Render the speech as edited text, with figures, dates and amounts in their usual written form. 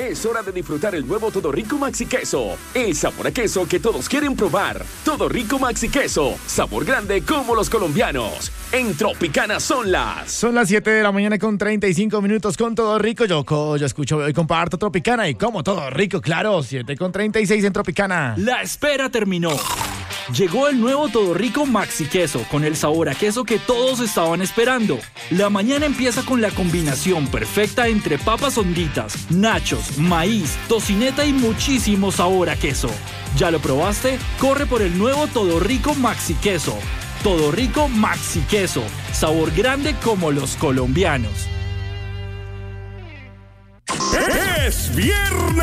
Es hora de disfrutar el nuevo Todo Rico Maxi Queso. El sabor a queso que todos quieren probar. Todo Rico Maxi Queso. Sabor grande como los colombianos. En Tropicana son las 7 de la mañana con 35 minutos con Todo Rico. Yo escucho y comparto Tropicana y como Todo Rico, claro. 7 con 36 en Tropicana. La espera terminó. Llegó el nuevo Todo Rico Maxi Queso con el sabor a queso que todos estaban esperando. La mañana empieza con la combinación perfecta entre papas honditas, nachos, maíz, tocineta y muchísimo sabor a queso. ¿Ya lo probaste? Corre por el nuevo Todo Rico Maxi Queso. Todo Rico Maxi Queso. Sabor grande como los colombianos. ¡Es viernes!